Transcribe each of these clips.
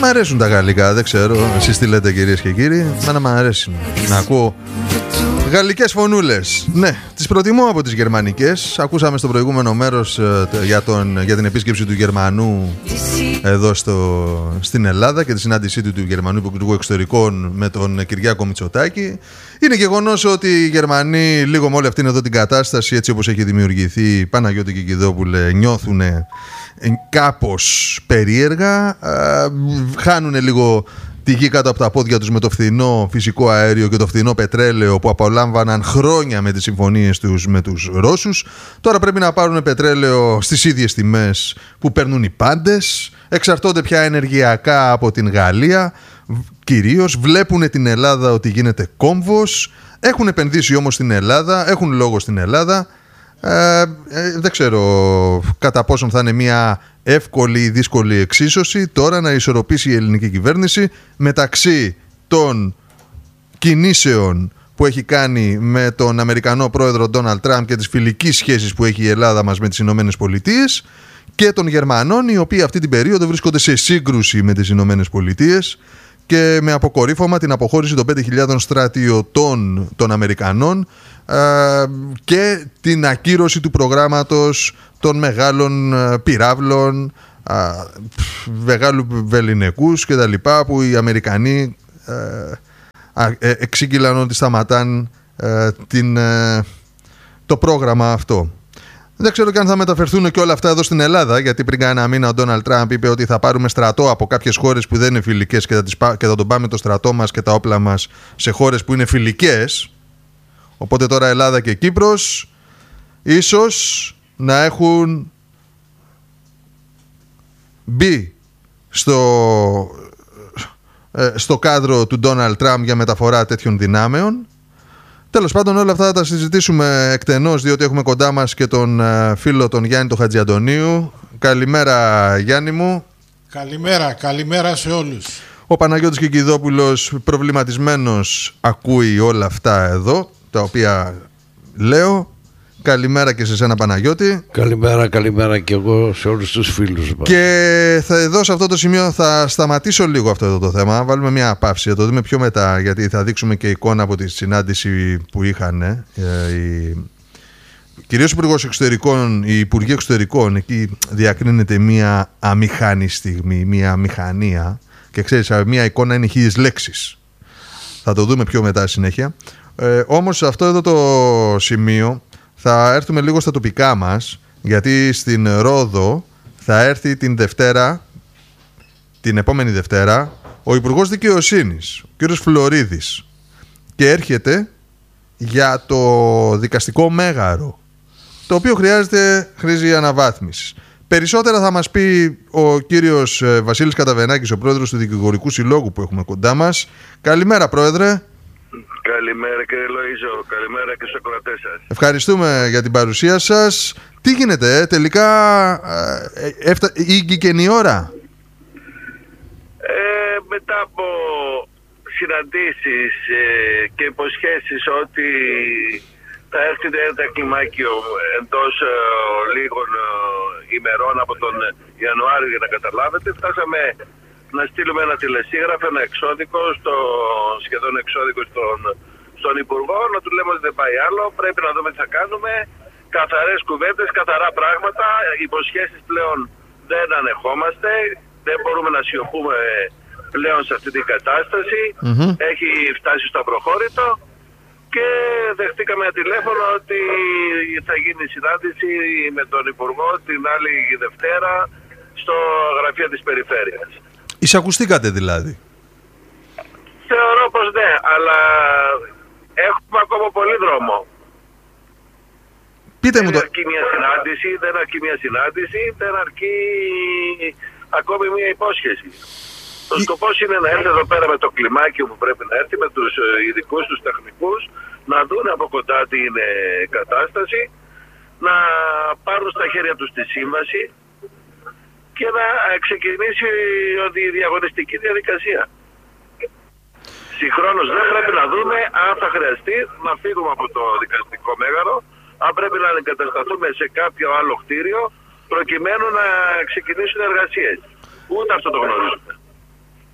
Μ' αρέσουν τα γαλλικά, δεν ξέρω. Εσείς τι λέτε, κυρίες και κύριοι? Μάνα μ' αρέσει να ακούω γαλλικές φωνούλες. Ναι, τις προτιμώ από τις γερμανικές. Ακούσαμε στο προηγούμενο μέρος για την επίσκεψη του Γερμανού εδώ στην Ελλάδα και τη συνάντησή του Γερμανού Υπουργού Εξωτερικών με τον Κυριάκο Μητσοτάκη. Είναι γεγονός ότι οι Γερμανοί, λίγο με όλη αυτήν εδώ την κατάσταση, έτσι όπως έχει δημιουργηθεί, Παναγιώτη Κικιδόπουλε, νιώθουν κάπως περίεργα. Χάνουν λίγο τη γη κάτω από τα πόδια τους με το φθηνό φυσικό αέριο και το φθηνό πετρέλαιο που απολάμβαναν χρόνια με τις συμφωνίες τους με τους Ρώσους. Τώρα πρέπει να πάρουν πετρέλαιο στις ίδιες τιμές που παίρνουν οι πάντες. Εξαρτώνται πια ενεργειακά από την Γαλλία. Κυρίως βλέπουν την Ελλάδα ότι γίνεται κόμβος. Έχουν επενδύσει όμως στην Ελλάδα, έχουν λόγο στην Ελλάδα. Δεν ξέρω κατά πόσον θα είναι μια εύκολη ή δύσκολη εξίσωση τώρα να ισορροπήσει η ελληνική κυβέρνηση μεταξύ των κινήσεων που έχει κάνει με τον Αμερικανό πρόεδρο Ντόναλντ Τραμπ και τις φιλικές σχέσεις που έχει η Ελλάδα μας με τις Ηνωμένες Πολιτείες και των Γερμανών, οι οποίοι αυτή την περίοδο βρίσκονται σε σύγκρουση με τις Ηνωμένες Πολιτείες και με αποκορύφωμα την αποχώρηση των 5.000 στρατιωτών των Αμερικανών και την ακύρωση του προγράμματος των μεγάλων πυράβλων, μεγάλου βεληνικούς και τα λοιπά, που οι Αμερικανοί εξήγηλαν ότι σταματάν το πρόγραμμα αυτό. Δεν ξέρω και αν θα μεταφερθούν και όλα αυτά εδώ στην Ελλάδα, γιατί πριν κάνα μήνα ο Ντόναλντ Τραμπ είπε ότι θα πάρουμε στρατό από κάποιες χώρες που δεν είναι φιλικές και θα τον πάμε το στρατό μας και τα όπλα μας σε χώρες που είναι φιλικές. Οπότε τώρα Ελλάδα και Κύπρος ίσως να έχουν μπει στο κάδρο του Ντόναλντ Τραμπ για μεταφορά τέτοιων δυνάμεων. Τέλος πάντων, όλα αυτά θα τα συζητήσουμε εκτενώς, διότι έχουμε κοντά μας και τον φίλο τον Γιάννη τον Χατζιαντονίου. Καλημέρα, Γιάννη μου. Καλημέρα σε όλους. Ο Παναγιώτης Κικιδόπουλος, προβληματισμένος, ακούει όλα αυτά εδώ τα οποία λέω. Καλημέρα και σε σένα, Παναγιώτη. Καλημέρα και εγώ σε όλους τους φίλους μας. Και εδώ σε αυτό το σημείο θα σταματήσω λίγο αυτό εδώ το θέμα. Βάλουμε μια παύση, θα το δούμε πιο μετά, γιατί θα δείξουμε και εικόνα από τη συνάντηση που είχαν κυρίως Υπουργός Εξωτερικών, οι Υπουργοί Εξωτερικών. Εκεί διακρίνεται μια αμηχανή στιγμή, μια αμηχανία. Και ξέρεις, μια εικόνα είναι 1000 λέξεις. Θα το δούμε πιο μετά συνέχεια. Όμως σε αυτό εδώ το σημείο θα έρθουμε λίγο στα τοπικά μας, γιατί στην Ρόδο θα έρθει την επόμενη Δευτέρα, ο Υπουργός Δικαιοσύνης, ο κύριος Φλωρίδης, και έρχεται για το δικαστικό μέγαρο, το οποίο χρήζει αναβάθμισης. Περισσότερα θα μας πει ο κύριος Βασίλης Καταβενάκης, ο πρόεδρος του Δικηγορικού Συλλόγου που έχουμε κοντά μας. Καλημέρα, πρόεδρε. Καλημέρα, κύριε Λοΐζο. Καλημέρα και στους ακροατές σας. Ευχαριστούμε για την παρουσία σας. Τι γίνεται, τελικά ήγηκε η ώρα? Μετά από συναντήσεις και υποσχέσεις ότι θα έρθει ένα κλιμάκιο εντός λίγων ημερών από τον Ιανουάριο, για να καταλάβετε, φτάσαμε να στείλουμε ένα τηλεσίγραφο, ένα εξώδικο, σχεδόν εξώδικο στον Υπουργό, να του λέμε ότι δεν πάει άλλο, πρέπει να δούμε τι θα κάνουμε, καθαρές κουβέντες, καθαρά πράγματα, υποσχέσεις πλέον δεν ανεχόμαστε, δεν μπορούμε να σιωπούμε πλέον σε αυτή την κατάσταση, έχει φτάσει στο απροχώρητο και δεχτήκαμε ένα τηλέφωνο ότι θα γίνει συνάντηση με τον Υπουργό την άλλη Δευτέρα στο γραφείο της Περιφέρειας. Εισακουστήκατε δηλαδή? Θεωρώ πως ναι, αλλά έχουμε ακόμα πολύ δρόμο. Πείτε μου δεν αρκεί μια συνάντηση, δεν αρκεί ακόμη μια υπόσχεση. Το σκοπός είναι να έρθει εδώ πέρα με το κλιμάκιο που πρέπει να έρθει, με τους ειδικούς, τους τεχνικούς, να δουν από κοντά τι είναι η κατάσταση, να πάρουν στα χέρια τους τη σύμβαση και να ξεκινήσει η διαγωνιστική διαδικασία. Συγχρόνως δεν πρέπει να δούμε αν θα χρειαστεί να φύγουμε από το δικαστικό μέγαρο, αν πρέπει να εγκατασταθούμε σε κάποιο άλλο κτίριο προκειμένου να ξεκινήσουν εργασίες. Ούτε αυτό το γνωρίζουμε.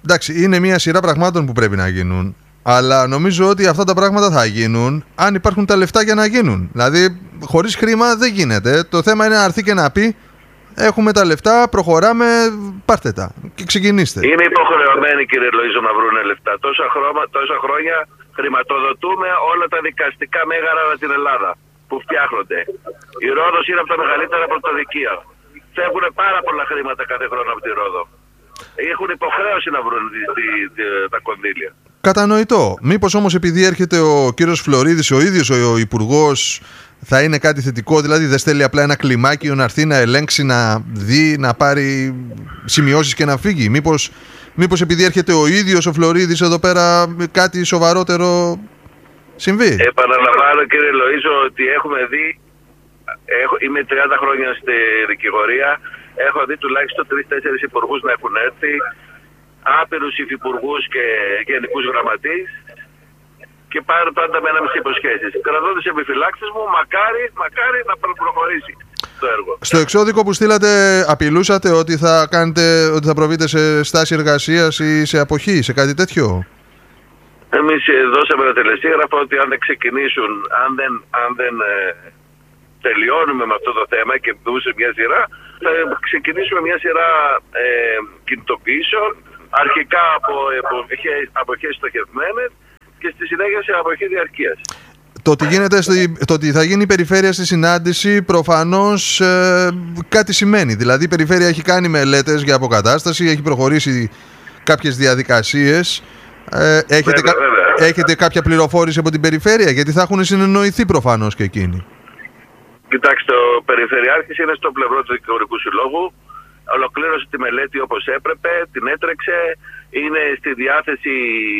εντάξει, είναι μια σειρά πραγμάτων που πρέπει να γίνουν. Αλλά νομίζω ότι αυτά τα πράγματα θα γίνουν αν υπάρχουν τα λεφτά για να γίνουν. Δηλαδή, χωρίς χρήμα δεν γίνεται. Το θέμα είναι να έρθει και να πει: έχουμε τα λεφτά, προχωράμε, πάρτε τα και ξεκινήστε. Είναι υποχρεωμένοι, κύριε Λοΐζο, να βρουν λεφτά. Τόσα χρόνια χρηματοδοτούμε όλα τα δικαστικά μέγαρα με την Ελλάδα που φτιάχνονται. Η Ρόδος είναι από τα μεγαλύτερα πρωτοδικεία. Φεύγουν πάρα πολλά χρήματα κάθε χρόνο από τη Ρόδο. Έχουν υποχρέωση να βρουν τα κονδύλια. Κατανοητό. Μήπως όμως επειδή έρχεται ο κύριος Φλωρίδης, ο ίδιος ο υπουργός, θα είναι κάτι θετικό, δηλαδή δεν στέλνει απλά ένα κλιμάκιο να έρθει να ελέγξει, να δει, να πάρει σημειώσεις και να φύγει. Μήπως επειδή έρχεται ο ίδιος ο Φλωρίδης εδώ πέρα κάτι σοβαρότερο συμβεί. Επαναλαμβάνω, κύριε Λοΐζο, ότι έχουμε δει, είμαι 30 χρόνια στη δικηγορία, έχω δει τουλάχιστον 3-4 υπουργούς να έχουν έρθει, άπειρους υφυπουργούς και γενικούς γραμματείς, και πάρω πάντα με ένα μισή υποσχέσεις. Κρατώ τις επιφυλάξεις μου, μακάρι να προχωρήσει το έργο. Στο εξώδικο που στείλατε, απειλούσατε ότι ότι θα προβείτε σε στάση εργασίας ή σε αποχή, σε κάτι τέτοιο? Εμείς δώσαμε ένα τελεσίγραφο ότι αν δεν ξεκινήσουν, αν δεν τελειώνουμε με αυτό το θέμα και μπούμε σε μια σειρά, θα ξεκινήσουμε μια σειρά κινητοποιήσεων, αρχικά από αποχές στοχευμένες και στη συνέχεια σε αποχή διαρκείας. Το ότι θα γίνει η περιφέρεια στη συνάντηση προφανώς κάτι σημαίνει. Δηλαδή η περιφέρεια έχει κάνει μελέτες για αποκατάσταση, έχει προχωρήσει κάποιες διαδικασίες. Έχετε κάποια πληροφόρηση από την περιφέρεια? Γιατί θα έχουν συνεννοηθεί προφανώς και εκείνοι. Κοιτάξτε, ο Περιφερειάρχης είναι στο πλευρό του Δικηγορικού Συλλόγου. Ολοκλήρωσε τη μελέτη όπως έπρεπε, την έτρεξε, είναι στη διάθεση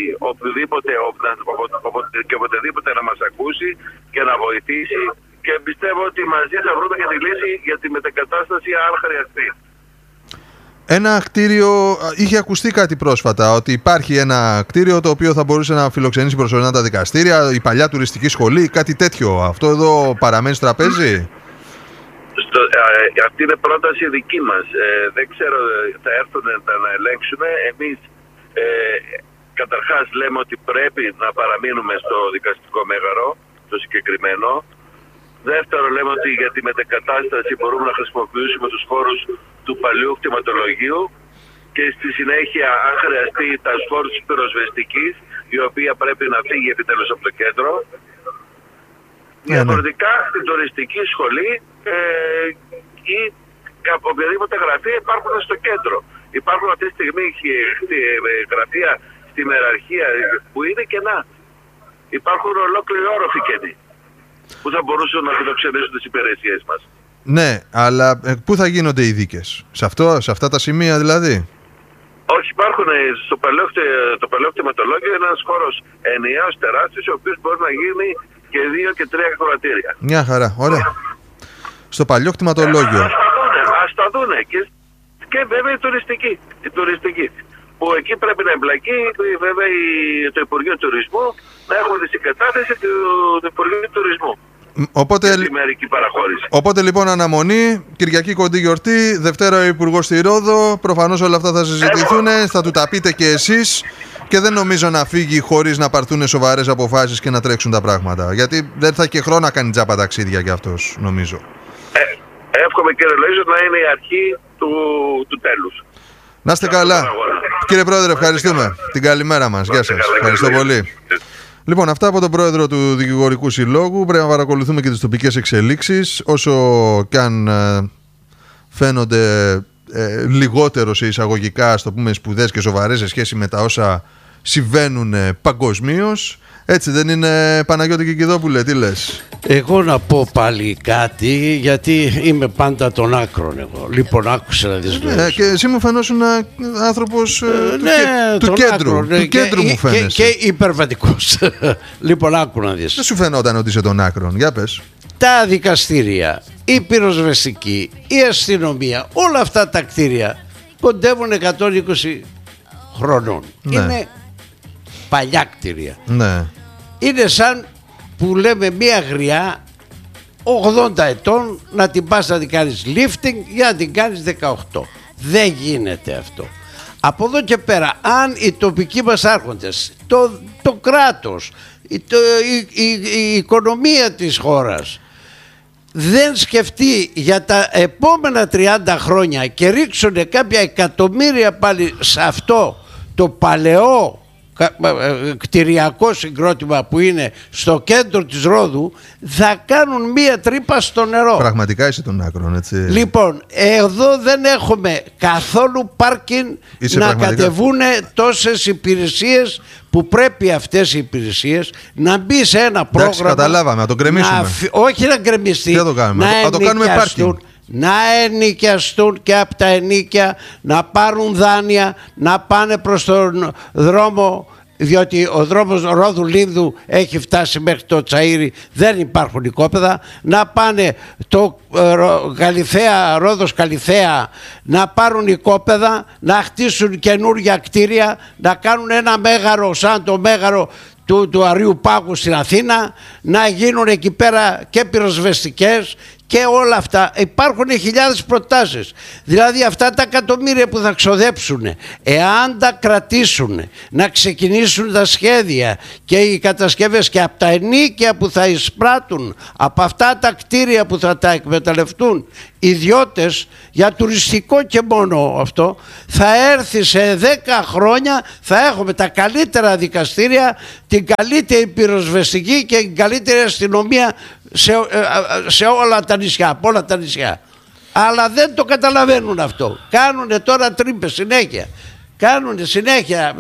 και οποτεδήποτε να μας ακούσει και να βοηθήσει, και πιστεύω ότι μαζί θα βρούμε και τη λύση για τη μετεγκατάσταση αν χρειαστεί. Ένα κτίριο, είχε ακουστεί κάτι πρόσφατα, ότι υπάρχει ένα κτίριο το οποίο θα μπορούσε να φιλοξενήσει προσωρινά τα δικαστήρια, η παλιά τουριστική σχολή, κάτι τέτοιο. Αυτό εδώ παραμένει στο τραπέζι? Αυτή είναι πρόταση δική μας. Δεν ξέρω, θα έρθουν να ελέγξουν. Εμείς καταρχάς λέμε ότι πρέπει να παραμείνουμε στο δικαστικό μέγαρο, το συγκεκριμένο. Δεύτερο, λέμε ότι για τη μετεκατάσταση μπορούμε να χρησιμοποιήσουμε τους χώρους του παλιού κτηματολογίου και στη συνέχεια, αν χρειαστεί, τα χώρους της πυροσβεστικής, η οποία πρέπει να φύγει επιτέλους από το κέντρο. Διαφορετικά, στην τουριστική σχολή ή οποιαδήποτε γραφεία υπάρχουν στο κέντρο. Υπάρχουν αυτή τη στιγμή γραφεία στη μεραρχία που είναι κενά. Υπάρχουν ολόκληροι όροφοι κενοί που θα μπορούσαν να φιλοξενήσουν τις υπηρεσίες μας. Ναι, αλλά πού θα γίνονται οι δίκες? Σε αυτά τα σημεία δηλαδή? Όχι, υπάρχουν το παλαιό κτηματολόγιο, ένας χώρος ενιαίος τεράστιος, ο οποίος μπορεί να γίνει και 2 και 3 ακροατήρια. Μια χαρά, ωραία. Στο παλιό κτηματολόγιο. Ας τα δούνε. Και βέβαια η τουριστική. Που εκεί πρέπει να εμπλακεί βέβαια το Υπουργείο Τουρισμού, να έχουμε τη συγκατάθεση του Υπουργείου Τουρισμού. Οπότε λοιπόν αναμονή, Κυριακή κοντή γιορτή, Δευτέρα ο Υπουργός στη Ρόδο, προφανώς όλα αυτά θα συζητηθούν, θα του τα πείτε και εσείς και δεν νομίζω να φύγει χωρίς να πάρθουν σοβαρές αποφάσεις και να τρέξουν τα πράγματα. Γιατί δεν θα έχει χρόνο να κάνει τζάπα ταξίδια κι αυτός, νομίζω. Εύχομαι, κύριε Λοΐζο, να είναι η αρχή του τέλους. Να είστε καλά. Κύριε Πρόεδρε, ευχαριστούμε. Την καλημέρα μας. Γεια σας. Ευχαριστώ πολύ. Λοιπόν, αυτά από τον Πρόεδρο του Δικηγορικού Συλλόγου. Πρέπει να παρακολουθούμε και τις τοπικές εξελίξεις, όσο κι αν φαίνονται λιγότερο σε εισαγωγικά, ας το πούμε, σπουδές και σοβαρές σε σχέση με τα όσα συμβαίνουν παγκοσμίως. Έτσι δεν είναι, Παναγιώτη Κικηδόπουλε? Τι λες? Εγώ να πω πάλι κάτι, γιατί είμαι πάντα των άκρων εγώ. Λοιπόν, άκουσα να δεις. Και εσύ μου φαινόσουν άνθρωπος του κέντρου. Του κέντρου μου φαίνεσαι. Και υπερβατικός. Λοιπόν, άκου να δεις. Δεν σου φαινόταν ότι είσαι των άκρων? Για πες. Τα δικαστήρια, η πυροσβεστική, η αστυνομία, όλα αυτά τα κτίρια κοντεύουν 120 χρονών. Ναι. Είναι παλιά κτίρια. Ναι. Είναι σαν που λέμε μια γριά 80 ετών να την πας να την κάνεις lifting για να την κάνεις 18. Δεν γίνεται αυτό. Από εδώ και πέρα, αν οι τοπικοί μας άρχοντες, το κράτος, η οικονομία της χώρας δεν σκεφτεί για τα επόμενα 30 χρόνια και ρίξουν κάποια εκατομμύρια πάλι σε αυτό το παλαιό κτηριακό συγκρότημα που είναι στο κέντρο της Ρόδου, θα κάνουν μία τρύπα στο νερό. Πραγματικά είσαι των άκρων, έτσι. Λοιπόν, εδώ δεν έχουμε καθόλου πάρκινγκ να κατεβούν τόσες υπηρεσίες που πρέπει αυτές οι υπηρεσίες να μπει σε ένα πρόγραμμα. Εντάξει, καταλάβαμε, να το γκρεμίσουμε. Όχι να γκρεμιστεί, να το κάνουμε πάρκινγκ. Να ενοικιαστούν και από τα ενοίκια, να πάρουν δάνεια, να πάνε προς τον δρόμο, διότι ο δρόμος Ρόδου Λίνδου έχει φτάσει μέχρι το Τσαΐρι, δεν υπάρχουν οικόπεδα, να πάνε το Ρόδος Καλυθέα, να πάρουν οικόπεδα, να χτίσουν καινούργια κτίρια, να κάνουν ένα μέγαρο σαν το μέγαρο του Αριού Πάγου στην Αθήνα, να γίνουν εκεί πέρα και πυροσβεστικές και όλα αυτά. Υπάρχουν χιλιάδες προτάσεις. Δηλαδή αυτά τα εκατομμύρια που θα ξοδέψουν, εάν τα κρατήσουν, να ξεκινήσουν τα σχέδια και οι κατασκευές και από τα ενοίκια που θα εισπράττουν, από αυτά τα κτίρια που θα τα εκμεταλλευτούν ιδιώτες για τουριστικό και μόνο αυτό, θα έρθει σε 10 χρόνια, θα έχουμε τα καλύτερα δικαστήρια, την καλύτερη πυροσβεστική και την καλύτερη αστυνομία σε όλα τα νησιά, από όλα τα νησιά. Αλλά δεν το καταλαβαίνουν αυτό. Κάνουνε τώρα τρύπες συνέχεια. Κάνουνε συνέχεια,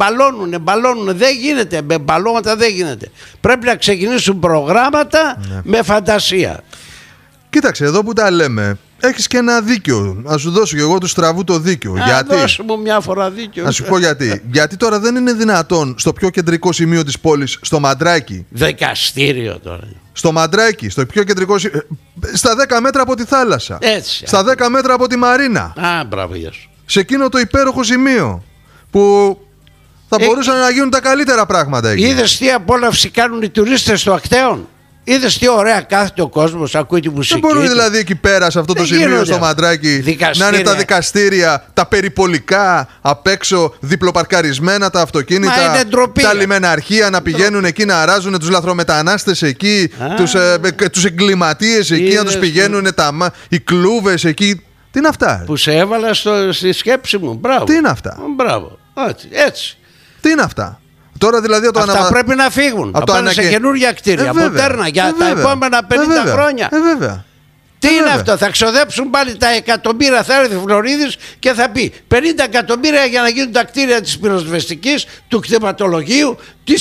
μπαλώνουν. Δεν γίνεται, με μπαλώματα δεν γίνεται. Πρέπει να ξεκινήσουν προγράμματα με φαντασία. Κοίταξε, εδώ που τα λέμε, έχεις και ένα δίκιο. Να σου δώσω και εγώ του στραβού το δίκιο. Γιατί? Δώσου μου μια φορά δίκιο. Να σου πω γιατί. Γιατί τώρα δεν είναι δυνατόν στο πιο κεντρικό σημείο της πόλης, στο Μαντράκι. Δικαστήριο τώρα. Στο Μαντράκι, στο πιο κεντρικό σημείο. Στα 10 μέτρα από τη θάλασσα. Έτσι. Στα 10 μέτρα από τη Μαρίνα. Μπράβο, γεια σου. Σε εκείνο το υπέροχο σημείο που θα μπορούσαν να γίνουν τα καλύτερα πράγματα εκεί. Είδες τι απόλαυση κάνουν οι τουρίστες στο Ακτέον? Είδες τι ωραία κάθεται ο κόσμος, ακούει τη μουσική. Δεν μπορούν δηλαδή εκεί πέρα σε αυτό το σημείο στο Μαντράκι να είναι τα δικαστήρια, τα περιπολικά απ' έξω, διπλοπαρκαρισμένα τα αυτοκίνητα, τα λιμεναρχεία να πηγαίνουν εκεί να αράζουν τους λαθρομετανάστες εκεί, τους εγκληματίες εκεί να τους πηγαίνουν οι κλούβες εκεί. Τι είναι αυτά? Που σε έβαλα στη σκέψη μου. Μπράβο. Τι είναι αυτά? Μπράβο. Έτσι. Τι είναι αυτά? Τώρα δηλαδή αυτά πρέπει να φύγουν. Να πάνε σε καινούργια κτίρια, μοντέρνα για τα επόμενα 50 χρόνια. Βέβαια. Τι είναι αυτό? Θα ξοδέψουν πάλι τα εκατομμύρια. Θα έρθει ο Φλωρίδης και θα πει 50 εκατομμύρια για να γίνουν τα κτίρια της πυροσβεστικής, του κτηματολογίου,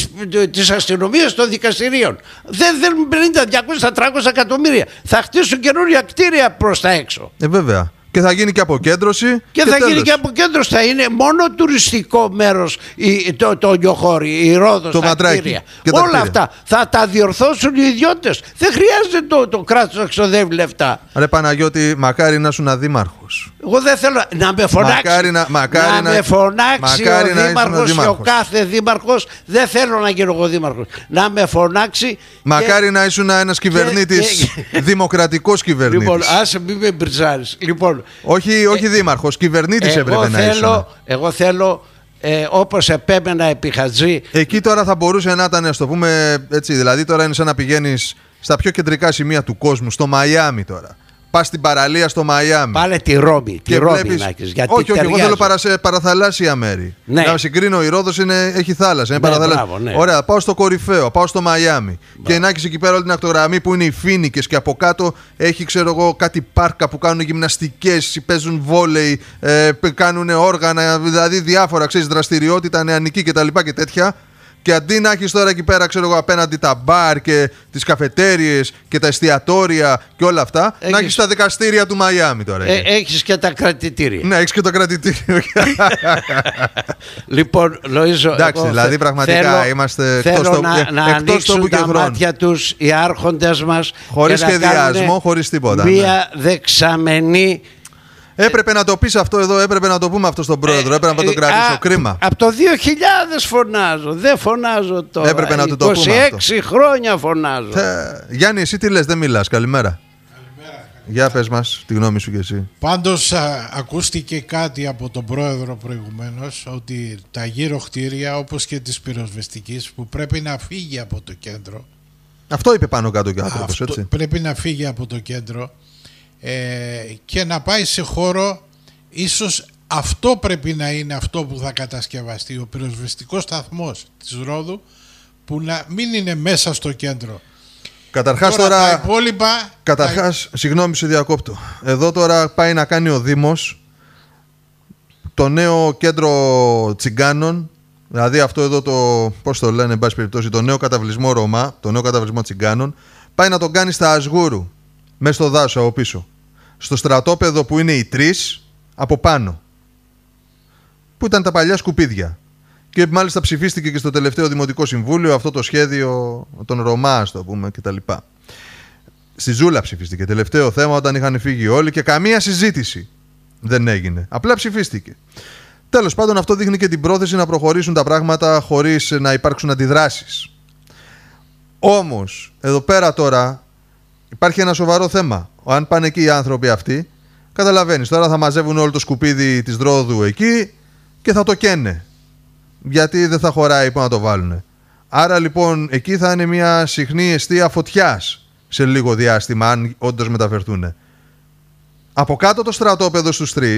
της αστυνομίας, των δικαστηρίων. Δεν θέλουν 50, 200, 300 εκατομμύρια. Θα χτίσουν καινούργια κτίρια προς τα έξω. Βέβαια. Και θα γίνει και αποκέντρωση. Και θα γίνει και αποκέντρωση. Θα είναι μόνο τουριστικό μέρος το Νιοχώρι, η Ρόδος, το τα κτίρια. Όλα κτίρια. Αυτά θα τα διορθώσουν οι ιδιώτες. Δεν χρειάζεται το κράτος να ξοδεύει λεφτά. Ρε Παναγιώτη, μακάρι να ήσουν αδήμαρχος. Εγώ δεν θέλω να με φωνάξει. Να με φωνάξει ο δήμαρχος και ο κάθε δήμαρχος. Δεν θέλω να γίνω εγώ δήμαρχος. Να με φωνάξει. Μακάρι να ήσουν ένας κυβερνήτης, δημοκρατικός κυβερνήτης. Λοιπόν, άσε μην με μπριζάρεις. Λοιπόν, όχι δήμαρχος, κυβερνήτης έπρεπε να ήσουν. Εγώ θέλω όπως επέμενα επί Χατζή. Εκεί τώρα θα μπορούσε να ήταν, ας το πούμε έτσι, δηλαδή τώρα είναι σαν να πηγαίνεις στα πιο κεντρικά σημεία του κόσμου, στο Μαϊάμι τώρα. Πας στην παραλία στο Μαϊάμι. Πάλε τη Ρώμη. Τη Ρώμη να έχεις. Όχι, εγώ θέλω παραθαλάσσια μέρη. Ναι. Να συγκρίνω, η Ρόδος έχει θάλασσα. Είναι μπράβο, ναι. Ωραία, πάω στο κορυφαίο, πάω στο Μαϊάμι. Και να έχεις εκεί πέρα όλη την ακτογραμμή που είναι οι Φοίνικες και από κάτω έχει, ξέρω εγώ, κάτι πάρκα που κάνουν γυμναστικές, παίζουν βόλεϊ, κάνουν όργανα, δηλαδή διάφορα, ξέρεις, δραστηριότητα νεανική κτλ. Και τέτοια. Και αντί να έχεις τώρα εκεί πέρα, ξέρω εγώ, απέναντι τα μπαρ και τις καφετέριες και τα εστιατόρια και όλα αυτά, να έχεις τα δικαστήρια του Μαϊάμι τώρα. Έχεις και τα κρατητήρια. Ναι, έχεις και το κρατητήριο. Λοιπόν, Λοΐζο, εντάξει, δηλαδή πραγματικά είμαστε εκτός να ανοίξουν τα μάτια τους οι άρχοντες μας. Χωρίς σχεδιασμό, χωρίς τίποτα. Μία δεξαμενή. Έπρεπε να το πεις αυτό εδώ, έπρεπε να το πούμε αυτό στον πρόεδρο. Έπρεπε να το κρατήσω. Κρίμα. Από το 2000 φωνάζω. Δεν φωνάζω τώρα. Έπρεπε να το πούμε. 26 χρόνια φωνάζω. Γιάννη, εσύ τι λες, δεν μιλάς? Καλημέρα. Για πες μας τη γνώμη σου κι εσύ. Πάντως ακούστηκε κάτι από τον πρόεδρο προηγουμένως, ότι τα γύρω κτίρια όπως και της πυροσβεστικής που πρέπει να φύγει από το κέντρο. Αυτό είπε πάνω κάτω και ο άνθρωπος, έτσι. Πρέπει να φύγει από το κέντρο και να πάει σε χώρο, ίσως αυτό πρέπει να είναι αυτό που θα κατασκευαστεί, ο πυροσβεστικός σταθμός της Ρόδου, που να μην είναι μέσα στο κέντρο. Καταρχάς τώρα, τα υπόλοιπα... συγγνώμη σε διακόπτω. Εδώ τώρα πάει να κάνει ο Δήμος το νέο κέντρο τσιγκάνων, δηλαδή αυτό εδώ το, πώς το λένε, εν πάση περιπτώσει, το νέο καταβλισμό Ρωμά, το νέο καταβλισμό τσιγκάνων, πάει να τον κάνει στα Ασγούρου, μέσα στο δάσο από πίσω. Στο στρατόπεδο που είναι οι 3 από πάνω, που ήταν τα παλιά σκουπίδια. Και μάλιστα ψηφίστηκε και στο τελευταίο Δημοτικό Συμβούλιο αυτό το σχέδιο των Ρωμά, ας το πούμε, κτλ. Στη Ζούλα ψηφίστηκε. Τελευταίο θέμα όταν είχαν φύγει όλοι και καμία συζήτηση δεν έγινε. Απλά ψηφίστηκε. Τέλος πάντων, αυτό δείχνει και την πρόθεση να προχωρήσουν τα πράγματα χωρίς να υπάρξουν αντιδράσεις. Όμως, εδώ πέρα τώρα υπάρχει ένα σοβαρό θέμα. Αν πάνε εκεί οι άνθρωποι αυτοί, καταλαβαίνεις, τώρα θα μαζεύουν όλο το σκουπίδι της Ρόδου εκεί και θα το καίνε. Γιατί δεν θα χωράει που να το βάλουν. Άρα λοιπόν εκεί θα είναι μια συχνή εστία φωτιάς σε λίγο διάστημα, αν όντως μεταφερθούν. Από κάτω το στρατόπεδο στους 3,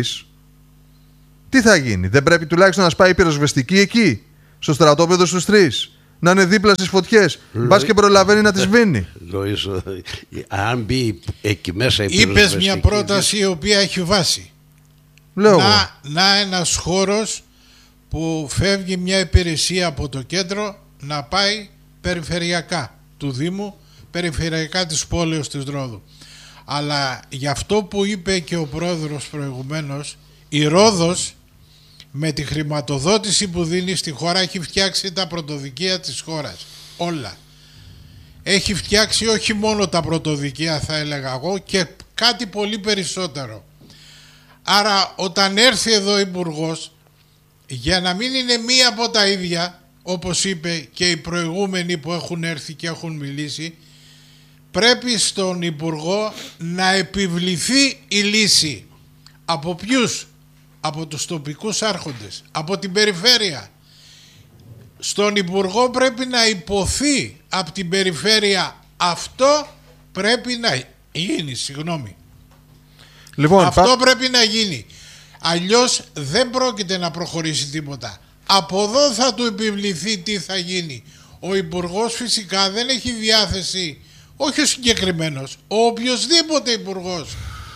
τι θα γίνει? Δεν πρέπει τουλάχιστον να σπάει η πυροσβεστική εκεί, στο στρατόπεδο στους 3, να είναι δίπλα στις φωτιές, μπας και προλαβαίνει να τις σβήνει. Αν μπει εκεί μέσα η πυροσβεστική... Είπες μια πρόταση η οποία έχει βάση. Να ένας χώρος που φεύγει μια υπηρεσία από το κέντρο να πάει περιφερειακά του Δήμου, περιφερειακά της πόλεως της Ρόδου. Αλλά για αυτό που είπε και ο πρόεδρος προηγουμένως, η Ρόδος με τη χρηματοδότηση που δίνει στη χώρα έχει φτιάξει τα πρωτοδικεία της χώρας. Όλα. Έχει φτιάξει όχι μόνο τα πρωτοδικεία, θα έλεγα εγώ, και κάτι πολύ περισσότερο. Άρα όταν έρθει εδώ ο Υπουργός, για να μην είναι μία από τα ίδια, όπως είπε και οι προηγούμενοι που έχουν έρθει και έχουν μιλήσει, πρέπει στον Υπουργό να επιβληθεί η λύση. Από ποιους? Από τους τοπικούς άρχοντες, από την περιφέρεια. Στον Υπουργό πρέπει να υποθεί από την περιφέρεια, αυτό πρέπει να γίνει, Λοιπόν, αυτό πρέπει να γίνει. Αλλιώς δεν πρόκειται να προχωρήσει τίποτα. Από εδώ θα του επιβληθεί τι θα γίνει. Ο Υπουργός φυσικά δεν έχει διάθεση, όχι ο συγκεκριμένος, ο οποιοσδήποτε Υπουργός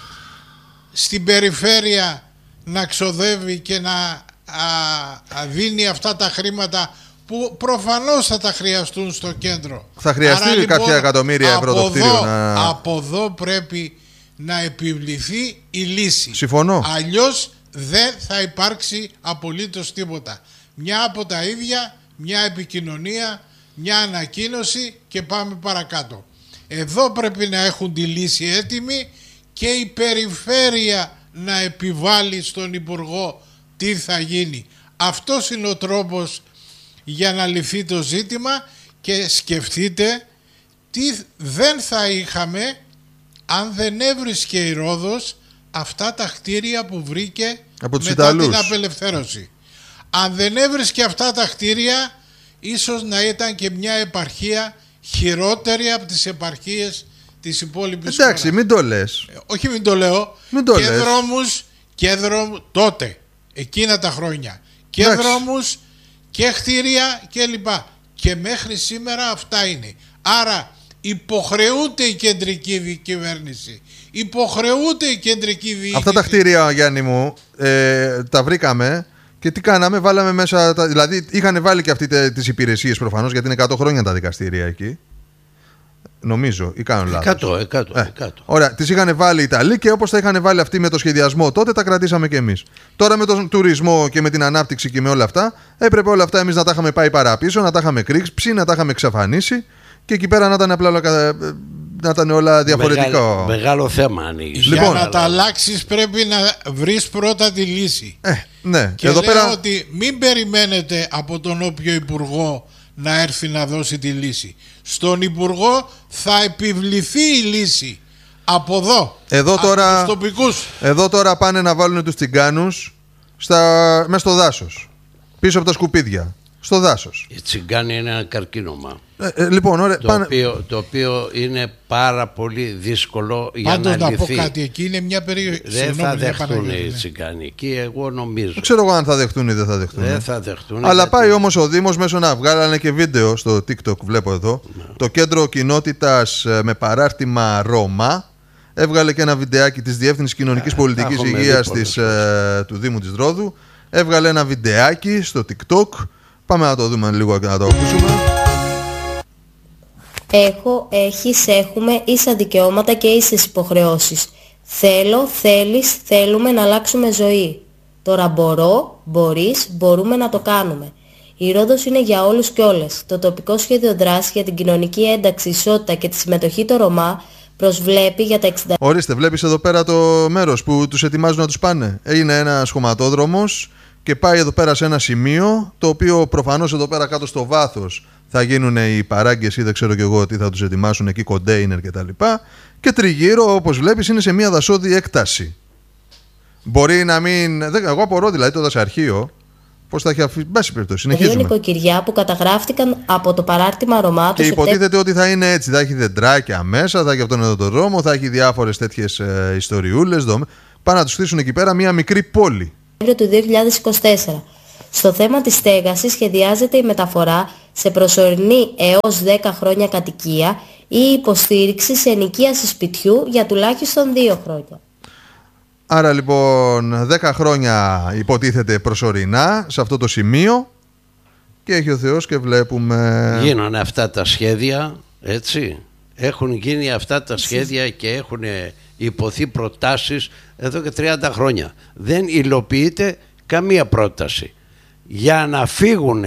στην περιφέρεια να ξοδεύει και να δίνει αυτά τα χρήματα που προφανώς θα τα χρειαστούν στο κέντρο. Θα χρειαστεί λοιπόν, κάποια εκατομμύρια ευρώ το κτίριο. Από εδώ πρέπει να επιβληθεί η λύση. Συμφωνώ. Αλλιώς δεν θα υπάρξει απολύτως τίποτα. Μια από τα ίδια, μια επικοινωνία, μια ανακοίνωση και πάμε παρακάτω. Εδώ πρέπει να έχουν τη λύση έτοιμη και η περιφέρεια να επιβάλλει στον Υπουργό τι θα γίνει. Αυτός είναι ο τρόπος για να λυθεί το ζήτημα και σκεφτείτε τι δεν θα είχαμε αν δεν έβρισκε η Ρόδος αυτά τα κτίρια που βρήκε μετά την απελευθέρωση. Αν δεν έβρισκε αυτά τα κτίρια, ίσως να ήταν και μια επαρχία χειρότερη από τις επαρχίες της υπόλοιπης χώρας. Εντάξει, μην το λες. Όχι, μην το λέω. Μην το και λες. δρόμους τότε, εκείνα τα χρόνια. Και Εντάξει. δρόμους και κτίρια κλπ. Και μέχρι σήμερα αυτά είναι. Άρα υποχρεούται η κεντρική κυβέρνηση. Υποχρεούται η κεντρική διοίκηση. Αυτά τα κτίρια, Γιάννη μου, τα βρήκαμε και τι κάναμε, βάλαμε μέσα. Δηλαδή, είχαν βάλει και αυτοί τις υπηρεσίες προφανώς, γιατί είναι 100 χρόνια τα δικαστήρια εκεί. Νομίζω, ή κάνω λάθος. 100. Ωραία, τις είχαν βάλει οι Ιταλοί και όπως τα είχαν βάλει αυτοί με το σχεδιασμό τότε, τα κρατήσαμε κι εμείς. Τώρα με τον τουρισμό και με την ανάπτυξη και με όλα αυτά, έπρεπε όλα αυτά εμείς να τα είχαμε πάει παραπίσω, να τα είχαμε κρύψει, να τα είχαμε εξαφανίσει και εκεί πέρα να ήταν απλά να ήταν όλα διαφορετικά. Μεγάλο θέμα ανοίγει. Για Λοιπόν, να τα αλλάξεις πρέπει να βρεις πρώτα τη λύση. Ναι. Και εδώ λέω πέρα... ότι μην περιμένετε από τον όποιο Υπουργό να έρθει να δώσει τη λύση. Στον Υπουργό θα επιβληθεί η λύση. Από εδώ τώρα, από τους τοπικούς. Εδώ τώρα πάνε να βάλουν τους τσιγκάνους μέσα στο δάσος, πίσω από τα σκουπίδια, στο δάσος. Η τσιγκάνη είναι ένα καρκίνωμα. Λοιπόν, ωραία, το οποίο είναι πάρα πολύ δύσκολο για να λυθεί. Πάντως να πω κάτι, εκεί είναι μια περιοχή. Δεν θα δεχτούν οι τσιγκάνοι εκεί, εγώ νομίζω. Δεν ξέρω εγώ αν θα δεχτούν ή δεν θα δεχτούν. Δεν θα δεχτούν. Αλλά γιατί... πάει όμως ο Δήμος μέσω να βγάλανε και βίντεο στο TikTok, βλέπω εδώ. Ναι. Το κέντρο κοινότητας με παράρτημα Ρώμα έβγαλε και ένα βιντεάκι της Διεύθυνσης Κοινωνικής Πολιτικής Υγείας του Δήμου της Ρόδου. Έβγαλε ένα βιντεάκι στο TikTok. Πάμε να το δούμε λίγο και να το ακούσουμε. Έχουμε ίσα δικαιώματα και ίσες υποχρεώσεις. Θέλω, θέλεις, θέλουμε να αλλάξουμε ζωή. Τώρα μπορώ, μπορείς, μπορούμε να το κάνουμε. Η Ρόδος είναι για όλους και όλες. Το τοπικό σχέδιο δράσης για την κοινωνική ένταξη, ισότητα και τη συμμετοχή των Ρωμά προσβλέπει για τα 60... Ορίστε, βλέπεις εδώ πέρα το μέρος που τους ετοιμάζουν να τους πάνε. Είναι ένας χωματόδρομος και πάει εδώ πέρα σε ένα σημείο, το οποίο προφανώς εδώ πέρα κάτω στο βάθος θα γίνουν οι παράγκες ή δεν ξέρω και εγώ τι θα τους ετοιμάσουν εκεί, κοντέινερ κτλ. Και τριγύρω, όπως βλέπεις, είναι σε μια δασόδη έκταση. Μπορεί να μην... Εγώ απορώ δηλαδή το δασαρχείο πώς θα έχει αφήσει. Μπάση περιπτώσει, συνεχίζουμε. Δύο νοικοκυριά που καταγράφτηκαν από το παράρτημα Ρωμά. Και υποτίθεται ότι θα είναι έτσι. Θα έχει δεντράκια μέσα, θα έχει αυτόν εδώ τον δρόμο, θα έχει διάφορες τέτοιες ιστοριούλες. Πάνε να τους στήσουν εκεί πέρα μια μικρή πόλη. Του 2024. Στο θέμα της στέγασης σχεδιάζεται η μεταφορά σε προσωρινή έως 10 χρόνια κατοικία ή υποστήριξη σε ενοικίαση σπιτιού για τουλάχιστον 2 χρόνια. Άρα λοιπόν 10 χρόνια υποτίθεται προσωρινά σε αυτό το σημείο και έχει ο Θεός και βλέπουμε... Γίνανε αυτά τα σχέδια, έτσι. Έχουν γίνει αυτά τα σχέδια και έχουν υποθεί προτάσεις εδώ και 30 χρόνια. Δεν υλοποιείται καμία πρόταση. Για να φύγουν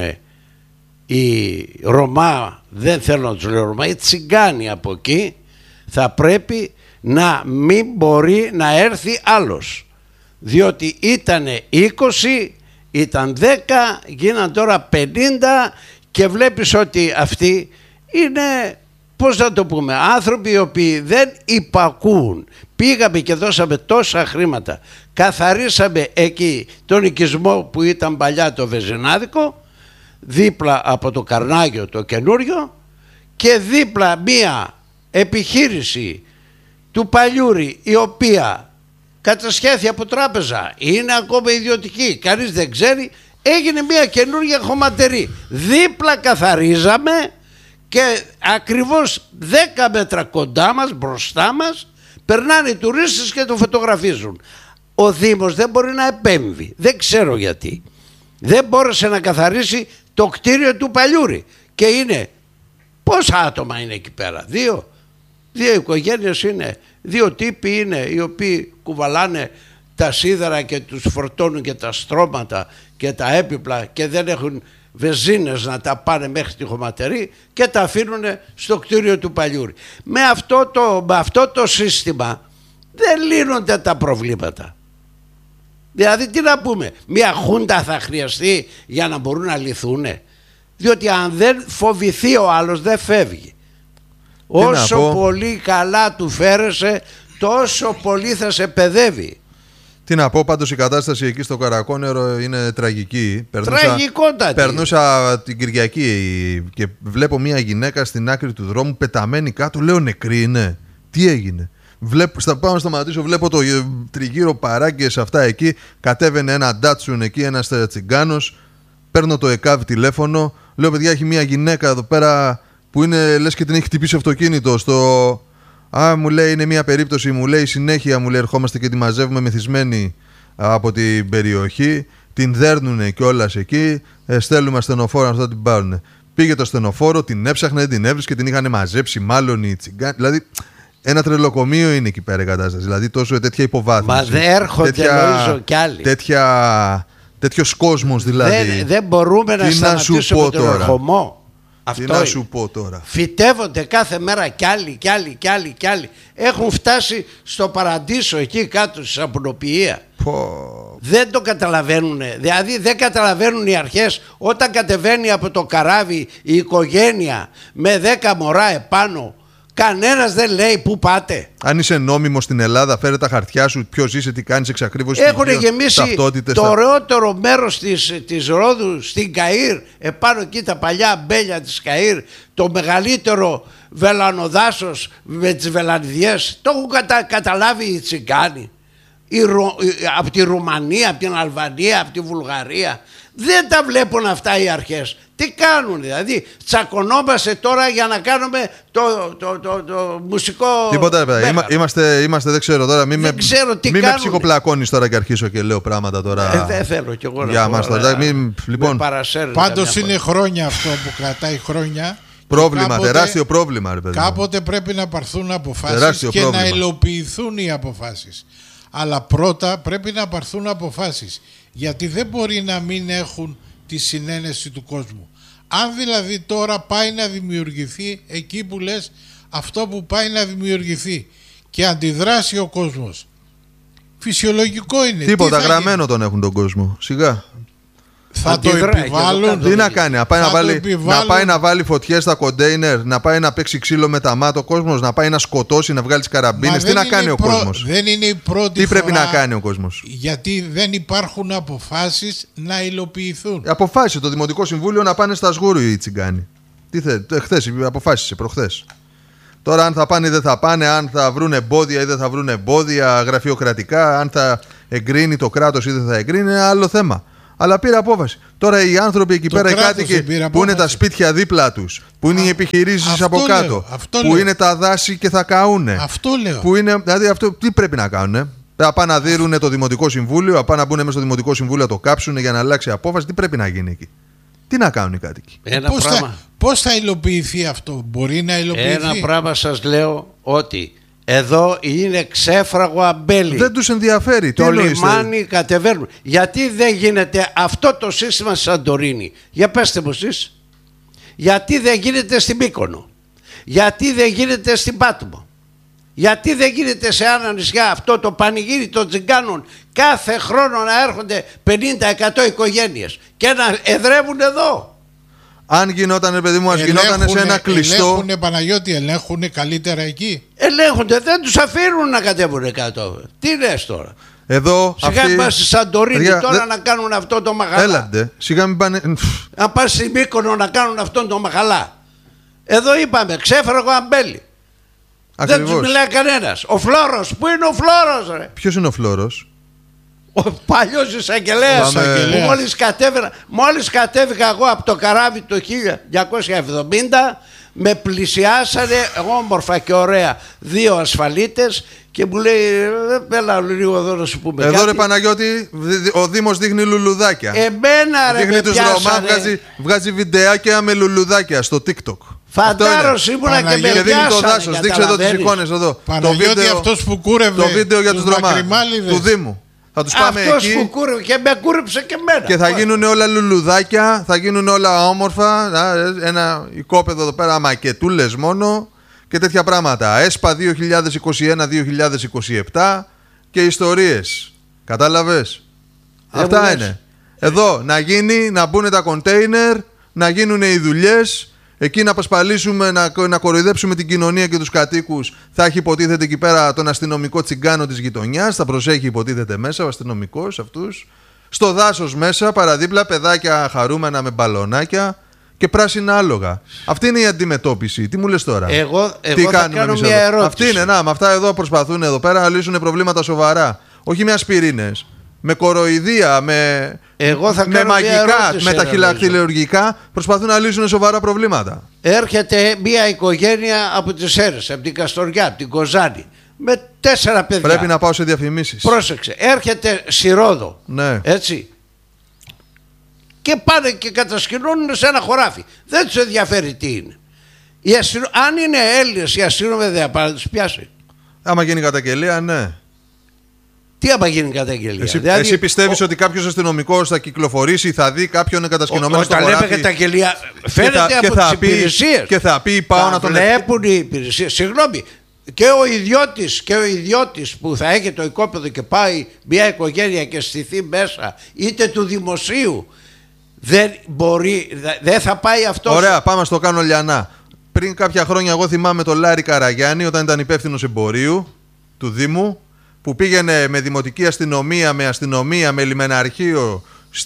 οι Ρωμά, δεν θέλω να τους λέω Ρωμά, οι τσιγκάνοι από εκεί, θα πρέπει να μην μπορεί να έρθει άλλος. Διότι ήτανε 20, ήταν 10, γίναν τώρα 50 και βλέπεις ότι αυτοί είναι, πώς να το πούμε, άνθρωποι οι οποίοι δεν υπακούουν. Πήγαμε και δώσαμε τόσα χρήματα, καθαρίσαμε εκεί τον οικισμό που ήταν παλιά το Βεζινάδικο, δίπλα από το Καρνάγιο το καινούριο και δίπλα μία επιχείρηση του Παλιούρη η οποία κατασχέθη από τράπεζα, είναι ακόμα ιδιωτική, κανείς δεν ξέρει, έγινε μία καινούργια χωματερή. Δίπλα καθαρίζαμε και ακριβώς 10 μέτρα κοντά μας, μπροστά μας, περνάνε οι τουρίστες και το φωτογραφίζουν. Ο Δήμος δεν μπορεί να επέμβει, δεν ξέρω γιατί. Δεν μπόρεσε να καθαρίσει το κτίριο του Παλιούρη. Και είναι, πόσα άτομα είναι εκεί πέρα, 2 οικογένειες είναι, 2 τύποι είναι οι οποίοι κουβαλάνε τα σίδερα και τους φορτώνουν και τα στρώματα και τα έπιπλα και δεν έχουν βεζίνες να τα πάνε μέχρι τη χωματερή και τα αφήνουν στο κτίριο του Παλιούρη. Με αυτό το σύστημα δεν λύνονται τα προβλήματα. Δηλαδή τι να πούμε, μια χούντα θα χρειαστεί για να μπορούν να λυθούν, διότι αν δεν φοβηθεί ο άλλος δεν φεύγει. Όσο πολύ καλά του φέρεσαι, τόσο πολύ θα σε παιδεύει. Τι να πω, πάντως η κατάσταση εκεί στο Καρακόνερο είναι τραγική. Τραγικότατη. Περνούσα την Κυριακή και βλέπω μια γυναίκα στην άκρη του δρόμου πεταμένη κάτω. Λέω νεκρή είναι. Τι έγινε? Πάω να σταματήσω, βλέπω το τριγύρο παράγκες αυτά εκεί. Κατέβαινε ένα ντάτσουν εκεί, ένας τσιγκάνος. Παίρνω το ΕΚΑΒ τηλέφωνο. Λέω παιδιά, έχει μια γυναίκα εδώ πέρα που είναι λες και την έχει χτυπήσει αυτοκίνητο στο... μου λέει είναι μια περίπτωση, μου λέει συνέχεια, μου λέει ερχόμαστε και τη μαζεύουμε μεθυσμένη από την περιοχή, την δέρνουνε κιόλας εκεί, στέλνουμε ασθενοφόρο να την πάρουν. Πήγε το ασθενοφόρο, την έψαχνε, την έβρισκε, την είχαν μαζέψει μάλλον οι τσιγκάνοι. Δηλαδή ένα τρελοκομείο είναι εκεί πέρα η κατάσταση, δηλαδή τόσο τέτοια υποβάθμιση. Μα δεν έρχονται νομίζω κι άλλοι. Τέτοιος κόσμος δηλαδή. Δεν μπορούμε να σταματήσουμε τον ερχομό. Τι να σου πω τώρα. Φυτεύονται κάθε μέρα κι άλλοι. Έχουν φτάσει στο παραντήσο εκεί κάτω στη σαπουνοποιία. Δεν το καταλαβαίνουν. Δηλαδή δεν καταλαβαίνουν οι αρχές όταν κατεβαίνει από το καράβι η οικογένεια με 10 μωρά επάνω, Κανένας δεν λέει πού πάτε. Αν είσαι νόμιμος στην Ελλάδα, φέρε τα χαρτιά σου, ποιος είσαι, τι κάνεις, εξακρίβωση. Έχουν γεμίσει το ωραιότερο μέρος της Ρόδου στην Καΐρ, επάνω εκεί τα παλιά μπέλια της Καΐρ, το μεγαλύτερο βελανοδάσος με τις βελανιδιές. Το έχουν καταλάβει οι Τσιγκάνοι. Από τη Ρουμανία, από την Αλβανία, από τη Βουλγαρία. Δεν τα βλέπουν αυτά οι αρχές. Τι κάνουν δηλαδή? Τσακωνόμαστε τώρα για να κάνουμε το μουσικό. Τίποτα, παιδιά. Είμαστε, δεν ξέρω τώρα. Μην με ψυχοπλακώνεις τώρα και αρχίσω και λέω πράγματα τώρα. Δεν θέλω κι εγώ για μας τώρα. Λοιπόν, πάντως είναι χρόνια αυτό που κρατάει χρόνια. Πρόβλημα, κάποτε, τεράστιο πρόβλημα, ρε παιδί. Κάποτε πρέπει να πάρθουν αποφάσεις και να υλοποιηθούν οι αποφάσεις. Αλλά πρώτα πρέπει να πάρθουν αποφάσεις. Γιατί δεν μπορεί να μην έχουν τη συνένεση του κόσμου. Αν δηλαδή τώρα πάει να δημιουργηθεί εκεί που λες αυτό που πάει να δημιουργηθεί και αντιδράσει ο κόσμος, φυσιολογικό είναι. Τίποτα, γραμμένο τον έχουν τον κόσμο. Σιγά. Θα το επιβάλλουν. Τι να κάνει, να πάει να βάλει φωτιές στα κοντέινερ, να πάει να παίξει ξύλο με τα μάτια ο κόσμος, να πάει να σκοτώσει, να βγάλει τις καραμπίνες. Τι να κάνει ο κόσμος? Δεν είναι η πρώτη Τι φορά. πρέπει να κάνει ο κόσμος? Γιατί δεν υπάρχουν αποφάσεις να υλοποιηθούν. Αποφάσισε το Δημοτικό Συμβούλιο να πάνε στα Σγούρου οι Τσιγκάνοι. Τι θέλει, χθες αποφάσισε, προχθές. Τώρα αν θα πάνε ή δεν θα πάνε, αν θα βρουν εμπόδια ή δεν θα βρουν εμπόδια γραφειοκρατικά, αν θα εγκρίνει το κράτος ή δεν θα εγκρίνει, είναι άλλο θέμα. Αλλά πήρε απόφαση. Τώρα οι άνθρωποι εκεί πέρα, οι κάτοικοι που είναι τα σπίτια δίπλα τους, που είναι οι επιχειρήσεις από κάτω, που είναι τα δάση και θα καούνε. Αυτό λέω. Που είναι, δηλαδή αυτό τι πρέπει να κάνουν? Να πάνε να δίρουν το Δημοτικό Συμβούλιο, να πάνε να μπουν μέσα στο Δημοτικό Συμβούλιο να το κάψουν για να αλλάξει απόφαση. Τι πρέπει να γίνει εκεί? Τι να κάνουν οι κάτοικοι? Πώς θα υλοποιηθεί αυτό? Μπορεί να υλοποιηθεί? Ένα πράγμα σας λέω, ότι εδώ είναι ξέφραγο αμπέλι. Δεν τους ενδιαφέρει. Το λιμάνι κατεβαίνουν. Γιατί δεν γίνεται αυτό το σύστημα στη Σαντορίνη? Για πέστε μου εσείς. Γιατί δεν γίνεται στην Μύκονο? Γιατί δεν γίνεται στην Πάτμο? Γιατί δεν γίνεται σε άλλα νησιά αυτό το πανηγύρι των Τσιγκάνων κάθε χρόνο να έρχονται 50-100 οικογένειες και να εδρεύουν εδώ? Αν γινόταν, παιδί μου, γινόταν σε ένα κλειστό. Ελέγχουνε, Παναγιώτη, ελέγχουνε καλύτερα εκεί. Ελέγχονται, δεν τους αφήνουν να κατέβουν κάτω. Τι λες τώρα? Εδώ σιγά μην πας στη Σαντορίνη τώρα να κάνουν αυτό το μαγαλά. Έλαντε, σιγά μην πάνε. Να πας στη Μύκονο να κάνουν αυτό το μαγαλά. Εδώ είπαμε, ξέφραγο αμπέλι. Δεν τους μιλάει κανένας. Ο Φλόρος, πού είναι ο Φλόρος, ρε? Ποιος είναι ο Φλόρος? Ο παλιός εισαγγελέας που μόλις κατέβηκα εγώ από το καράβι το 1970, με πλησιάσανε όμορφα και ωραία δύο ασφαλίτες και μου λέει έλα λίγο εδώ να σου πούμε εδώ κάτι. Ρε Παναγιώτη, ο Δήμος δείχνει λουλουδάκια. Εμένα ρε δείχνει τους Ρωμά, βγάζει βιντεάκια με λουλουδάκια στο TikTok. Φαντάρος ήμουνα και με πιάσανε. Δείξε εδώ τις εικόνες εδώ. Παναγιώτη, αυτός που κούρευε το βίντεο για τους Ρωμά του Δήμου. Θα τους πάμε αυτός εκεί που κούρευε και με κούρεψε και εμένα. Και θα γίνουν όλα λουλουδάκια, θα γίνουν όλα όμορφα. Ένα οικόπεδο εδώ πέρα, μακετούλες μόνο και τέτοια πράγματα. ΕΣΠΑ 2021-2027 και ιστορίες. Κατάλαβες? Αυτά είναι. Εδώ να γίνει, να μπουν τα κοντέινερ, να γίνουν οι δουλειές. Εκεί να απασπαλίσουμε, να κοροϊδέψουμε την κοινωνία και τους κατοίκους. Θα έχει υποτίθεται εκεί πέρα τον αστυνομικό τσιγκάνο της γειτονιάς. Θα προσέχει υποτίθεται μέσα ο αστυνομικός αυτούς. Στο δάσος μέσα, παραδίπλα παιδάκια χαρούμενα με μπαλονάκια και πράσινα άλογα. Αυτή είναι η αντιμετώπιση. Τι μου λες τώρα? Εγώ θα κάνω μια ερώτηση. Αυτή είναι, με αυτά εδώ προσπαθούν εδώ πέρα να λύσουν προβλήματα σοβαρά. Όχι με ασπιρίνες. Με κοροϊδία, με μαγικά, με τα χειρουργικά προσπαθούν να λύσουν σοβαρά προβλήματα. Έρχεται μια οικογένεια από τις Σέρρες, από την Καστοριά, από την Κοζάνη, με 4 παιδιά. Πρέπει να πάω σε διαφημίσεις. Πρόσεξε, έρχεται στη Ρόδο, ναι. Έτσι, και πάνε και κατασκηνώνουν σε ένα χωράφι. Δεν τους ενδιαφέρει τι είναι. Αν είναι Έλληνες, η αστυνομία δεν θα πάρει να τους πιάσει. Άμα γίνει καταγγελία, ναι. Τι άμα γίνει καταγγελία? Εσύ πιστεύεις ότι κάποιος αστυνομικός θα κυκλοφορήσει, θα δει κάποιον κατασκηνωμένο στο χωράφι? Όταν λέμε καταγγελία, φαίνεται από τις υπηρεσίες. Και θα πει πάω να τον βλέπουν οι υπηρεσίες. Συγγνώμη, και ο ιδιώτης που θα έχει το οικόπεδο και πάει μια οικογένεια και στηθεί μέσα, είτε του δημοσίου, δεν θα πάει αυτό. Ωραία, πάμε στο κάνω Λιανά. πριν κάποια χρόνια, εγώ θυμάμαι τον Λάρη Καραγιάννη, όταν ήταν υπεύθυνος εμπορίου του Δήμου, που πήγαινε με δημοτική αστυνομία, με λιμεναρχείο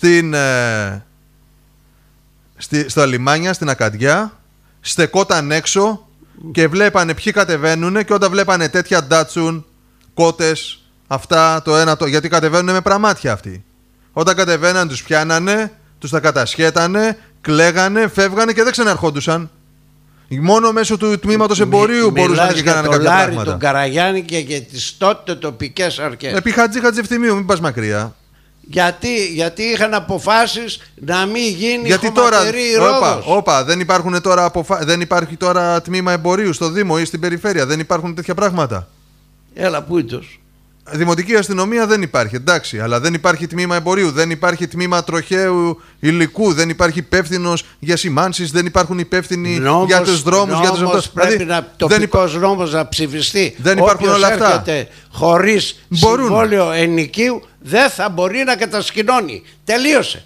στα λιμάνια, στην Ακαντιά, στεκόταν έξω και βλέπανε ποιοι κατεβαίνουν, και όταν βλέπανε τέτοια ντάτσουν, κότες, αυτά το ένα, γιατί κατεβαίνουν με πραμάτια αυτοί. Όταν κατεβαίναν τους πιάνανε, τους τα κατασχέτανε, κλαίγανε, φεύγανε και δεν ξαναρχόντουσαν. Μόνο μέσω του τμήματος εμπορίου μπορούσαν και κάνανε κάποια πράγματα. Μιλάς για τον Καραγιάννη και για τις τότε τοπικές αρχές. Επί Χατζηφτιμίου, μην πας μακριά. Γιατί είχαν αποφάσεις να μην γίνει χωματερή Ρόδος. Όπα, δεν υπάρχει τώρα τμήμα εμπορίου στο Δήμο ή στην περιφέρεια. Δεν υπάρχουν τέτοια πράγματα. Έλα, πού ήτος. Δημοτική αστυνομία δεν υπάρχει, εντάξει, αλλά δεν υπάρχει τμήμα εμπορίου, δεν υπάρχει τμήμα τροχαίου υλικού, δεν υπάρχει υπεύθυνος για σημάνσεις, δεν υπάρχουν υπεύθυνοι για τους δρόμους. Πρέπει τοπικός νόμος να ψηφιστεί. Δεν υπάρχουν όλα αυτά. Όποιος έρχεται χωρίς συμβόλαιο ενοικίου δεν θα μπορεί να κατασκηνώνει. Τελείωσε.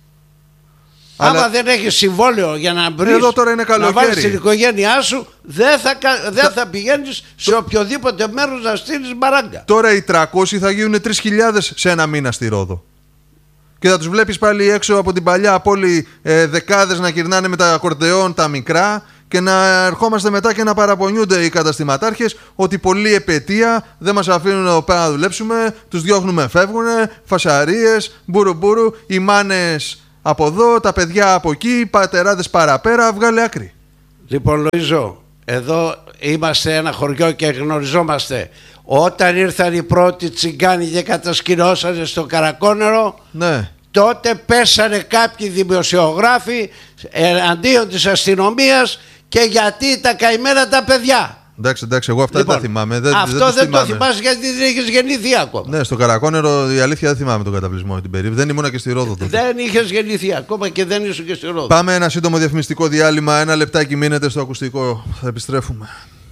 Αλλά άμα δεν έχεις συμβόλαιο για να βρεις, να βάλεις την οικογένειά σου, δεν θα πηγαίνεις σε οποιοδήποτε μέρος να στείλεις μπαράγκα. Τώρα οι 300 θα γίνουν 3.000 σε ένα μήνα στη Ρόδο. Και θα τους βλέπεις πάλι έξω από την παλιά πόλη, δεκάδες να γυρνάνε με τα ακορντεόν τα μικρά, και να ερχόμαστε μετά και να παραπονιούνται οι καταστηματάρχες ότι πολλή επαιτία, δεν μας αφήνουν εδώ πέρα να δουλέψουμε, τους διώχνουμε, φεύγουνε, φασαρίες, μπουρου, οι μάνες από εδώ, τα παιδιά από εκεί, οι πατεράδες παραπέρα, βγάλε άκρη. Λοιπόν, Λοΐζο, εδώ είμαστε ένα χωριό και γνωριζόμαστε. Όταν ήρθαν οι πρώτοι τσιγκάνοι και κατασκηνώσανε στο Καρακόνερο, ναι, τότε πέσανε κάποιοι δημοσιογράφοι εναντίον της αστυνομίας, και γιατί τα καημένα τα παιδιά. Εντάξει, εγώ αυτά δεν τα θυμάμαι. Αυτό δεν το θυμάσαι γιατί δεν είχες γεννηθεί ακόμα. Ναι, στο Καρακόνερο η αλήθεια δεν θυμάμαι τον καταβλισμό την περίπτωση. Δεν ήμουνα και στη Ρόδο τότε. Δεν είχες γεννηθεί ακόμα και δεν ήσουν και στη Ρόδο. Πάμε ένα σύντομο διαφημιστικό διάλειμμα. Ένα λεπτάκι μείνετε στο ακουστικό. Θα επιστρέφουμε.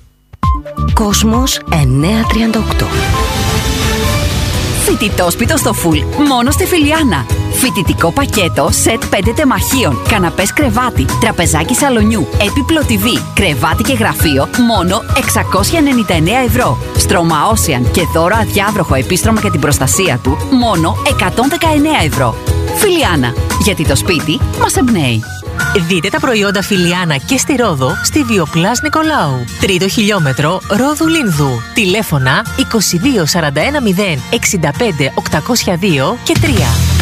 Κόσμος 938. Φοιτητόσπιτο στο φουλ, μόνο στη Φιλιάνα. Φοιτητικό πακέτο, σετ 5 τεμαχίων, καναπές κρεβάτι, τραπεζάκι σαλονιού, έπιπλο TV, κρεβάτι και γραφείο, μόνο 699 ευρώ. Στρώμα Ocean και δώρο αδιάβροχο επίστρωμα για την προστασία του, μόνο 119 ευρώ. Φιλιάνα, γιατί το σπίτι μας εμπνέει. Δείτε τα προϊόντα Φιλιάνα και στη Ρόδο, στη Βιοπλάς Νικολάου. 3ο χιλιόμετρο Ρόδου Λίνδου. Τηλέφωνα 22 41 0 65 802 και 3.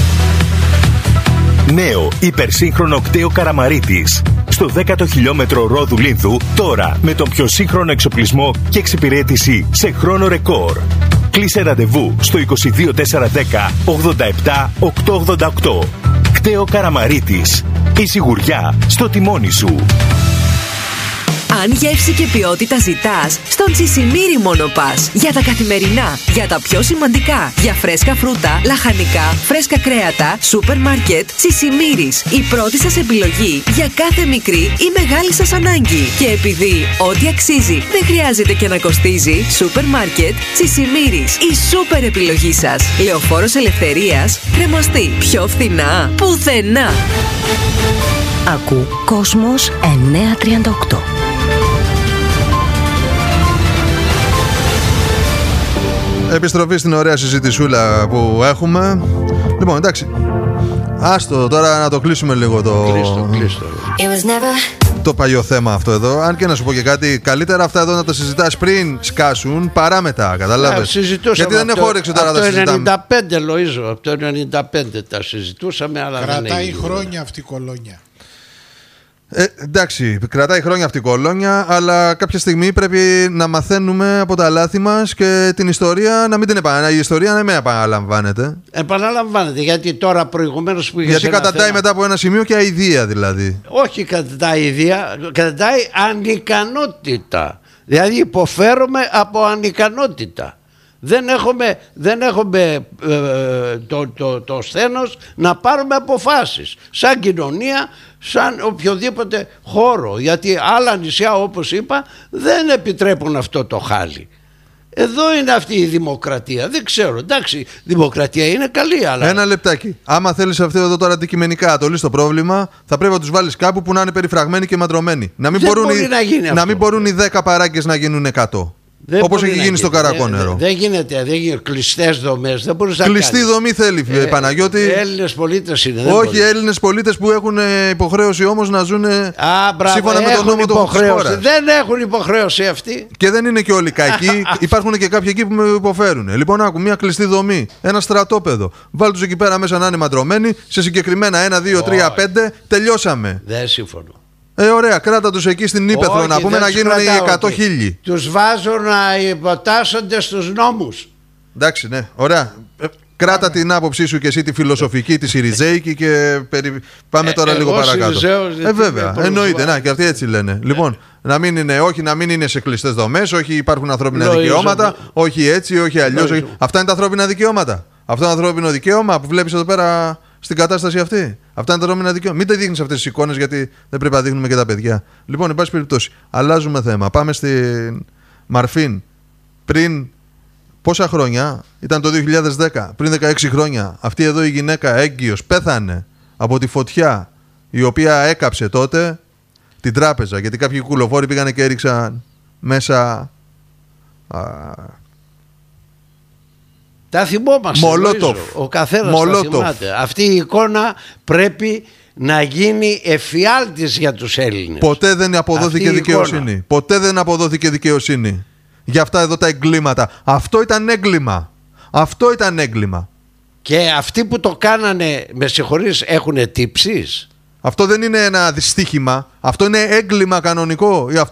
Νέο υπερσύγχρονο κτέο Καραμαρίτης. Στο 10ο χιλιόμετρο Ρόδου Λίνδου, τώρα με τον πιο σύγχρονο εξοπλισμό και εξυπηρέτηση σε χρόνο ρεκόρ. Κλείσε ραντεβού στο 22 410 87 888. Κτέο Καραμαρίτης. Η σιγουριά στο τιμόνι σου. Αν γεύση και ποιότητα ζητάς, στον Τσισιμίρι μόνο πας. Για τα καθημερινά, για τα πιο σημαντικά, για φρέσκα φρούτα, λαχανικά, φρέσκα κρέατα, σούπερ μάρκετ, Τσισιμίρις. Η πρώτη σας επιλογή για κάθε μικρή ή μεγάλη σας ανάγκη. Και επειδή ό,τι αξίζει δεν χρειάζεται και να κοστίζει, σούπερ μάρκετ, Τσισιμίρις. Η σούπερ επιλογή σας. Λεωφόρος Ελευθερίας, Κρεμαστή. Πιο φθηνά, πουθενά. Ακού Κόσμος 938. Επιστροφή στην ωραία συζητησούλα που έχουμε. Λοιπόν, εντάξει. Άστο τώρα να το κλείσουμε λίγο το παλιό θέμα αυτό εδώ. Αν και να σου πω και κάτι, καλύτερα αυτά εδώ να τα συζητάς πριν σκάσουν παρά μετά, κατάλαβες. Γιατί δεν έχω όρεξη τώρα να τα συζητάμε. Από το 95, Λοΐζο, από το 95 τα συζητούσαμε, αλλά κρατάει χρόνια αυτή η κολόνια. Εντάξει, κρατάει χρόνια αυτή η κολόνια, αλλά κάποια στιγμή πρέπει να μαθαίνουμε από τα λάθη μας και την ιστορία να μην την επαναλαμβάνεται. Η ιστορία να μην επαναλαμβάνεται. Επαναλαμβάνεται, γιατί τώρα προηγουμένως που γιατί καταντάει μετά από ένα σημείο και αηδία δηλαδή. Όχι καταντάει αηδία, καταντάει ανικανότητα. Δηλαδή υποφέρουμε από ανικανότητα. Δεν έχουμε το σθένος να πάρουμε αποφάσεις σαν κοινωνία, σαν οποιοδήποτε χώρο, γιατί άλλα νησιά, όπως είπα, δεν επιτρέπουν αυτό το χάλι. Εδώ είναι αυτή η δημοκρατία. Δεν ξέρω. Εντάξει, δημοκρατία είναι καλή, αλλά. Ένα λεπτάκι. Άμα θέλεις αυτό εδώ τώρα αντικειμενικά το λύσεις το πρόβλημα, θα πρέπει να τους βάλεις κάπου που να είναι περιφραγμένοι και μαντρωμένοι. Να μην μπορούν οι 10 παράγκες να γίνουν 100. Όπως έχει γίνει στο Καρακόνερο. Δεν γίνεται. Κλειστές δομές. Κλειστή δομή θέλει, Παναγιώτη. Έλληνες πολίτες είναι. Όχι, Έλληνες πολίτες που έχουν υποχρέωση όμως να ζουν σύμφωνα με τον νόμο της χώρας. Δεν έχουν υποχρέωση αυτοί. Και δεν είναι και όλοι κακοί. Υπάρχουν και κάποιοι εκεί που με υποφέρουν. Λοιπόν, άκου, μια κλειστή δομή. Ένα στρατόπεδο. Βάλ τους εκεί πέρα μέσα να είναι μαντρωμένοι. Σε συγκεκριμένα 1, 2, 3, 5. Τελειώσαμε. Δεν συμφωνώ. Ωραία, κράτα τους εκεί στην Ύπαιθρο να πούμε να γίνουν οι 100.000. Τους βάζω να υποτάσσονται στους νόμους. Εντάξει, ναι, ωραία. Κράτα την άποψή σου και εσύ τη φιλοσοφική, τη Σιριζέικη και πάμε τώρα λίγο παρακάτω. Βέβαια, εννοείται, να, και αυτοί έτσι λένε. Λοιπόν, να μην είναι σε κλειστές δομές, όχι υπάρχουν ανθρώπινα δικαιώματα, όχι έτσι, όχι αλλιώς. Αυτά είναι τα ανθρώπινα δικαιώματα. Αυτό είναι το ανθρώπινο δικαίωμα που βλέπεις εδώ πέρα στην κατάσταση αυτή. Αυτά είναι τα ανθρώπινα δικαιώματα. Μην τα δείχνεις αυτές τις εικόνες, γιατί δεν πρέπει να δείχνουμε και τα παιδιά. Λοιπόν, εν πάση περιπτώσει, αλλάζουμε θέμα. Πάμε στην Μαρφίν. Πριν πόσα χρόνια, ήταν το 2010, πριν 16 χρόνια, αυτή εδώ η γυναίκα έγκυος πέθανε από τη φωτιά η οποία έκαψε τότε την τράπεζα. Γιατί κάποιοι κουλοφόροι πήγανε και έριξαν μέσα. Τα θυμόμαστε. Μολότοφ. Ο καθένας τα θυμάται. Αυτή η εικόνα πρέπει να γίνει εφιάλτης για τους Έλληνες. Ποτέ δεν αποδόθηκε δικαιοσύνη. Ποτέ δεν αποδόθηκε δικαιοσύνη για αυτά εδώ τα εγκλήματα. Αυτό ήταν έγκλημα. Αυτό ήταν έγκλημα. Και αυτοί που το κάνανε, με συγχωρείς, έχουν τύψεις. Αυτό δεν είναι ένα δυστύχημα. Αυτό είναι έγκλημα κανονικό.